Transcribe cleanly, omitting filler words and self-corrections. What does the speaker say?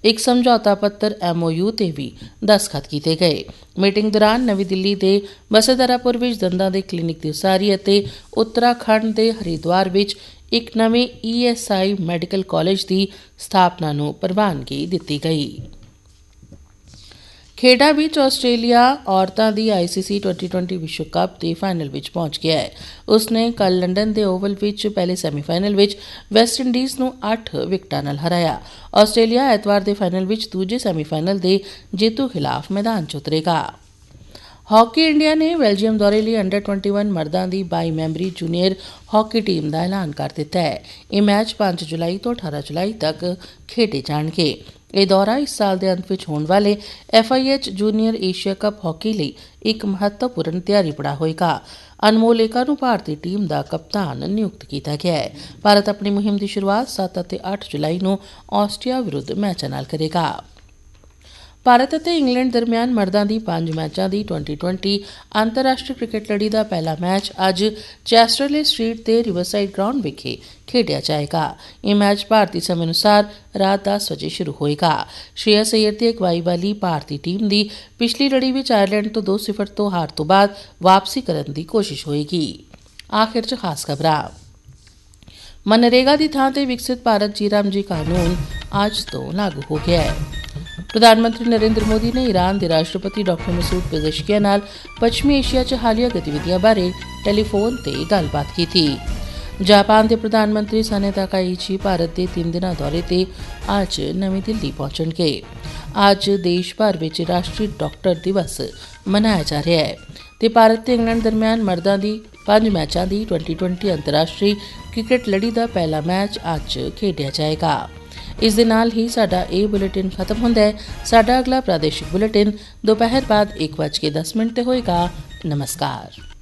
एक समझौता पत्र MOU ते भी दस्तखत किए गए। मीटिंग दौरान नवी दिल्ली के बसंतरापुर विच दंदां दे क्लीनिक दी उसारी अते उत्तराखंड के हरिद्वार विच एक नवे ESI मैडिकल कॉलेज की स्थापना नूं प्रवानगी दित्ती गई। खेडा विच आस्ट्रेलिया औरतां दी ICC T20 विश्व कप के फाइनल विच पहुंच गया है। उसने कल लंडन के ओवल विच पहले सैमीफाइनल विच वेस्टइंडीज़ नूं 8 विकेटां नाल हराया। आस्ट्रेलिया ऐतवार के फाइनल विच दूजे सैमीफाइनल के जेतू खिलाफ मैदान च उतरेगा। हॉकी इंडिया ने बेल्जियम दौरे लिए अंडर-21 मर्दां दी 22 मैंबरी जूनियर हॉकी टीम का ऐलान कर दिता है। ये मैच 5 जुलाई तो 18 जुलाई तक खेडे जाणगे। यह दौरा इस साल के अंत में होने वाले FIH junior Asia cup hockey लिए एक महत्वपूर्ण तैयारी पड़ा होगा। अनमोल एका नूं भारतीय टीम का कप्तान नियुक्त किया गया है। भारत अपनी मुहिम की शुरुआत 7 और 8 जुलाई नूं ऑस्ट्रिया विरुद्ध मैच नाल करेगा। भारत और इंग्लैंड दरमियान मर्दां दी 5 मैचों की T20 अंतरराष्ट्रीय क्रिकेट लड़ी का पहला मैच अज चैस्टरले स्ट्रीट के रिवरसाइड ग्राउंड विखे खेडिया जाएगा। यह मैच भारतीय समय अनुसार रात 10 बजे शुरू होएगा। श्रेयस अय्यर की अगवाई वाली भारतीय टीम की पिछली लड़ी में आयरलैंड तो 2-0 तो हार तो बाद वापसी करने की कोशिश होएगी। आखिर च खास खबरां। मनरेगा की थां ते विकसित भारत जी कानून अज तो लागू हो गया है। प्रधानमंत्री नरेंद्र मोदी ने ईरान के राष्ट्रपति डॉक्टर मसूद पेज़ेशकियान नाल पश्चिमी एशिया च हालिया गतिविधियों बारे टेलीफोन ते गलबात की थी। जापान के प्रधानमंत्री सने ताकाइची भारत के 3 दिना दौरे ते अज नवी दिल्ली पहुंचणगे। अज देश भर में राष्ट्रीय डॉक्टर दिवस मनाया जा रहा है ते भारत ते इंग्लैंड दरमियान मर्दां दी 5 मैचों की T20 अंतरराष्ट्रीय क्रिकेट लड़ी का पहला मैच अज खेडिया जाएगा। इस दे नाल ही साडा ये बुलेटिन खत्म होंदा है। साडा अगला प्रादेशिक बुलेटिन दोपहर बाद 1:10 ते होएगा। नमस्कार।